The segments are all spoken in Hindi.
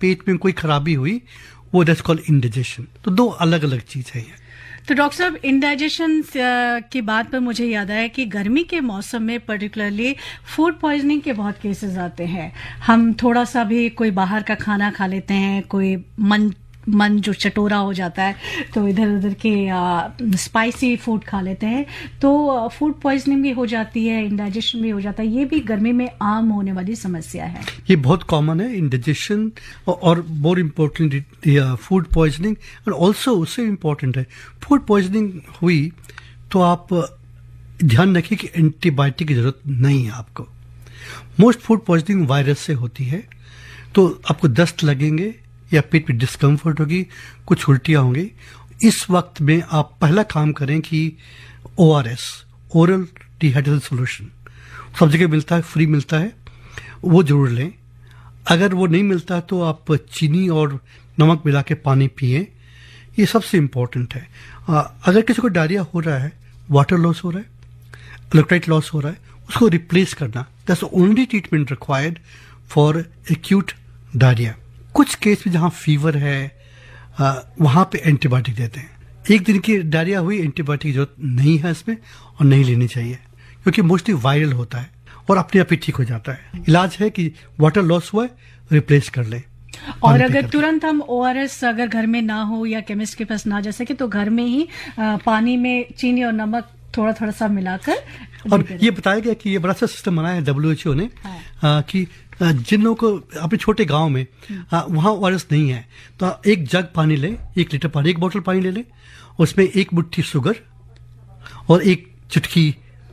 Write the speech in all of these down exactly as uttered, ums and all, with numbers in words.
पेट में कोई खराबी हुई, वो दैट्स कॉल्ड इंडाइजेशन। तो दो अलग अलग चीज है ये। तो डॉक्टर साहब, इंडाइजेशन की बात पर मुझे याद आया कि गर्मी के मौसम में पर्टिकुलरली फूड पॉइजनिंग के बहुत केसेस आते हैं। हम थोड़ा सा भी कोई बाहर का खाना खा लेते हैं, कोई मन मन जो चटोरा हो जाता है तो इधर उधर के स्पाइसी फूड खा लेते हैं, तो फूड पॉइजनिंग भी हो जाती है, इंडाइजेशन भी हो जाता है। ये भी गर्मी में आम होने वाली समस्या है। ये बहुत कॉमन है, इंडाइजेशन और मोर इम्पोर्टेंट फूड पॉइजनिंग। और ऑल्सो उससे इम्पोर्टेंट है, फूड पॉइजनिंग हुई तो आप ध्यान रखिए कि एंटीबायोटिक की जरूरत नहीं है आपको। मोस्ट फूड पॉइजनिंग वायरस से होती है, तो आपको दस्त लगेंगे या पेट में डिस्कम्फर्ट होगी, कुछ उल्टियाँ होंगी। इस वक्त में आप पहला काम करें कि O R S, oral dehydration solution, सब जगह मिलता है, फ्री मिलता है, वो जरूर लें। अगर वो नहीं मिलता तो आप चीनी और नमक मिला के पानी पिए, ये सबसे इम्पोर्टेंट है। आ, अगर किसी को डायरिया हो रहा है, वाटर लॉस हो रहा है, इलेक्ट्रोलाइट लॉस हो रहा है, उसको रिप्लेस करना, that's only treatment required for acute diarrhoea. कुछ केस में जहाँ फीवर है आ, वहाँ पे एंटीबायोटिक देते हैं। एक दिन की डायरिया हुई, एंटीबायोटिक की जरूरत नहीं है इसमें और नहीं लेनी चाहिए, क्योंकि मोस्टली वायरल होता है और अपने आप ही ठीक हो जाता है। इलाज है कि वाटर लॉस हुआ है, रिप्लेस कर लें। और अगर तुरंत हम ओ आर एस अगर घर में ना हो या केमिस्ट के पास ना जा सके तो घर में ही आ, पानी में चीनी और नमक थोड़ा थोड़ा सा मिलाकर। और ये बताया गया कि ये बड़ा सा सिस्टम बनाया है डब्ल्यू एच ओ ने, हाँ। आ, कि जिन लोगों को अपने छोटे गांव में वहां ओ आर एस नहीं है तो एक जग पानी ले, एक लीटर पानी, एक बोतल पानी ले लें, उसमें एक मुट्ठी शुगर और एक चुटकी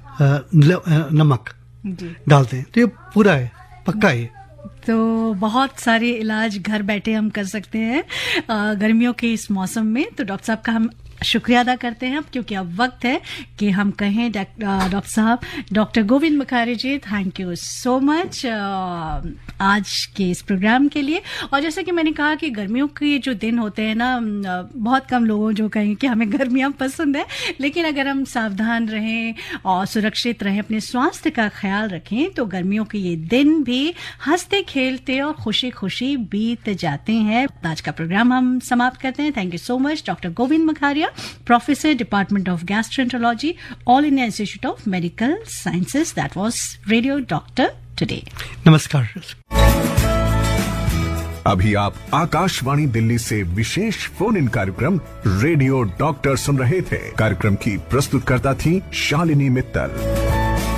नमक डालते हैं, तो ये पूरा है, पक्का है। तो बहुत सारे इलाज घर बैठे हम कर सकते हैं गर्मियों के इस मौसम में। तो डॉक्टर साहब का हम शुक्रिया अदा करते हैं, क्योंकि अब वक्त है कि हम कहें डॉक्टर साहब, डॉक्टर गोविंद मुखारी जी, थैंक यू सो मच आज के इस प्रोग्राम के लिए। और जैसे कि मैंने कहा कि गर्मियों के जो दिन होते हैं ना, बहुत कम लोगों जो कहेंगे कि हमें गर्मियां पसंद है, लेकिन अगर हम सावधान रहें और सुरक्षित रहें, अपने स्वास्थ्य का ख्याल रखें, तो गर्मियों के ये दिन भी हंसते खेलते और खुशी खुशी बीत जाते हैं। आज का प्रोग्राम हम समाप्त करते हैं। Thank you so much doctor Govind मुखारिया, Professor, Department of Gastroenterology, All India Institute of Medical Sciences. That was Radio Doctor today. नमस्कार। अभी आप आकाशवाणी दिल्ली से विशेष फोन इन कार्यक्रम रेडियो डॉक्टर सुन रहे थे। कार्यक्रम की प्रस्तुतकर्ता थी शालिनी मित्तल।